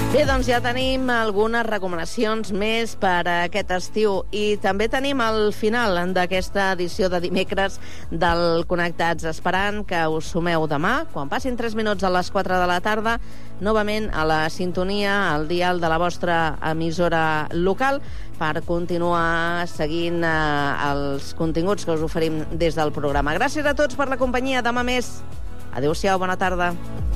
Bé, doncs ja tenim algunes recomanacions més per a aquest estiu i també tenim el final d'aquesta edició de dimecres del Connectats, esperant que us sumeu demà, quan passin 3 minuts a les 4 de la tarda, novament a la sintonia, al dial de la vostra emissora local, per continuar seguint els continguts que us oferim des del programa. Gràcies a tots per la companyia. Demà més. Adéu-siau, bona tarda.